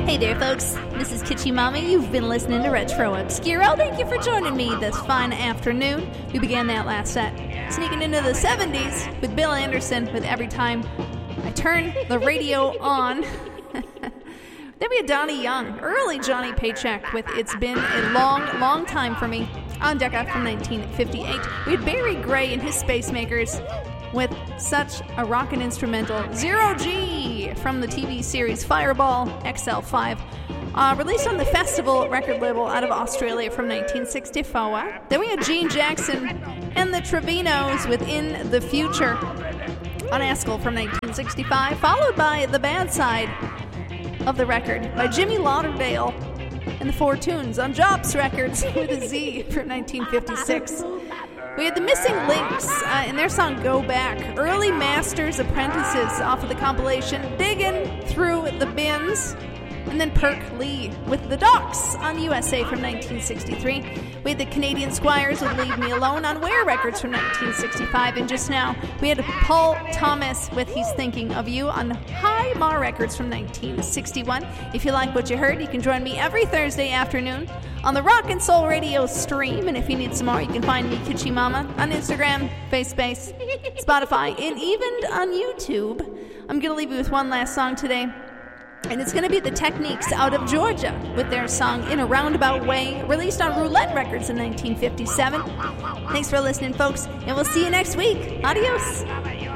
Hey there, folks. This is Kitschy Mama. You've been listening to Retro Obscuro. Thank you for joining me this fine afternoon. We began that last set sneaking into the 70s with Bill Anderson with Every Time I Turn the Radio On. Then we had Donnie Young, early Johnny Paycheck with It's Been a Long, Long Time for Me on Decca from 1958. We had Barry Gray and his Spacemakers with such a rockin' instrumental, Zero G, from the TV series Fireball XL5, released on the Festival record label out of Australia from 1964. Then we had Gene Jackson and the Trevinos with In the Future on Askell from 1965, followed by The Bad Side of the record by Jimmy Lauderdale and the Four Tunes on Jobs Records with a Z from 1956. We had the Missing Links in their song Go Back, early Masters Apprentices off of the compilation Diggin' Through the Bins, and then Perk Lee with The Docks on USA from 1963. We had the Canadian Squires with Leave Me Alone on Ware Records from 1965, and just now we had Paul Thomas with He's Thinking of You on High Mar Records from 1961. If you like what you heard, you can join me every Thursday afternoon on the Rock and Soul Radio stream, and if you need some more, you can find me, Kitschy Mama, on Instagram, FaceSpace, Spotify, and even on YouTube. I'm going to leave you with one last song today, and it's going to be the Techniques out of Georgia with their song In a Roundabout Way, released on Roulette Records in 1957. Thanks for listening, folks, and we'll see you next week. Adios.